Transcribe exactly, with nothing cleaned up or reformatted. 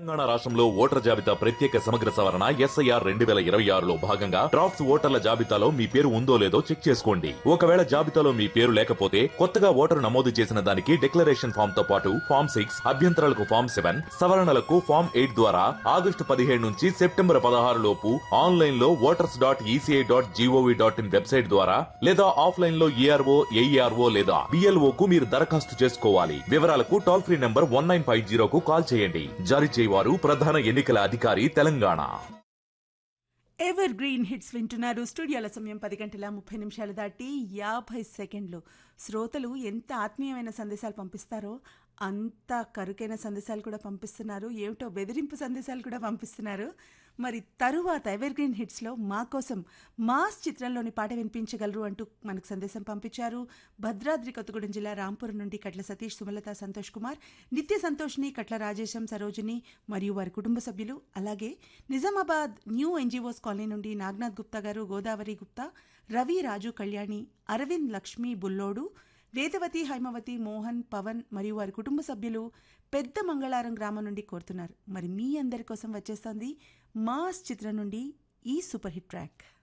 తెలంగాణ రాష్ట్రంలో ఓటర్ జాబితా ప్రత్యేక సమగ్ర సవరణ ఎస్ఐఆర్ రెండు వేల ఇరవై ఆరులో భాగంగా డ్రాఫ్ట్స్ ఓటర్ల జాబితాలో మీ పేరు ఉందో లేదో చెక్ చేసుకోండి. ఒకవేళ జాబితాలో మీ పేరు లేకపోతే కొత్తగా ఓటరు నమోదు చేసిన దానికి డిక్లరేషన్ ఫామ్ తో పాటు ఫామ్ సిక్స్ అభ్యంతరాలకు ఫామ్ సెవెన్ సవరణలకు ఫామ్ ఎయిట్ ద్వారా ఆగస్టు పదిహేడు నుంచి సెప్టెంబర్ పదహారు లోపు ఆన్లైన్ లో voters dot ECI dot GOV dot in website ద్వారా లేదా ఆఫ్లైన్ లో ఏఆర్ఓ ఏఈఆర్ఓ లేదా బిఎల్ఓ కు మీరు దరఖాస్తు చేసుకోవాలి. వివరాలకు toll free number one nine five జీరోకు call చేయండి. జారీ చేయవారు ప్రధాన ఎన్నికల అధికారి తెలంగాణ. ఎవర్ గ్రీన్ హిట్స్ వింటున్నారు. స్టూడియోల సమయం పది గంటల ముప్పై నిమిషాలు దాటి యాభై సెకండ్లు. శ్రోతలు ఎంత ఆత్మీయమైన సందేశాలు పంపిస్తారో అంత కరుకైన సందేశాలు కూడా పంపిస్తున్నారు. ఏమిటో బెదిరింపు సందేశాలు కూడా పంపిస్తున్నారు. మరి తరువాత ఎవర్ గ్రీన్ హిట్స్లో మా కోసం మాస్ చిత్రంలోని పాట వినిపించగలరు అంటూ మనకు సందేశం పంపించారు. భద్రాద్రి కొత్తగూడెం జిల్లా రాంపురం నుండి కట్ల సతీష్, సుమలత, సంతోష్ కుమార్, నిత్య సంతోష్ని, కట్ల రాజేశం, సరోజిని మరియు వారి కుటుంబ సభ్యులు. అలాగే నిజామాబాద్ న్యూ ఎన్జిఓస్ కాలనీ నుండి నాగనాథ్ గుప్తా గారు, గోదావరి గుప్తా, రవి, రాజు, కళ్యాణి, అరవింద్, లక్ష్మి, బుల్లోడు, వేదవతి, హైమవతి, మోహన్, పవన్ మరియు వారి కుటుంబ సభ్యులు పెద్ద మంగళారం గ్రామం నుండి కోరుతున్నారు. మరి మీ అందరి కోసం వచ్చేస్తుంది మాస్ చిత్రం నుండి ఈ సూపర్ హిట్ ట్రాక్.